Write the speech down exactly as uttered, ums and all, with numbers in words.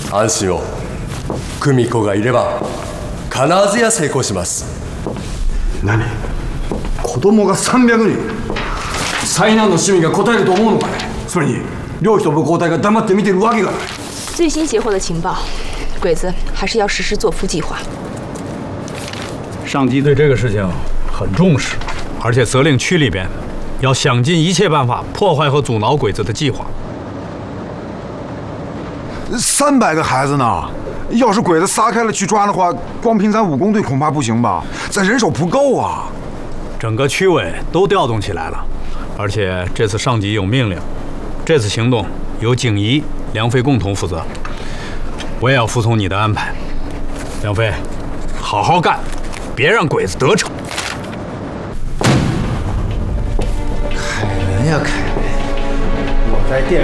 安心を。久美子がいれば必ずや成功します。 何？子供がさんびゃくにん？災難の市民が答えると思うのかね？それに両人武交代が黙って見てるわけがない。 最新截获的情报，鬼子还是要实施做伏计划。 上级对这个事情很重视，而且责令区里边要想尽一切办法破坏和阻挠鬼子的计划。 三百个孩子呢？要是鬼子撒开了去抓的话，光凭咱武工队恐怕不行吧？咱人手不够啊！ 整个区委都调动起来了，而且这次上级有命令，这次行动由景怡、梁飞共同负责。我也要服从你的安排，梁飞，好好干，别让鬼子得逞。 凯文呀，凯文，我在电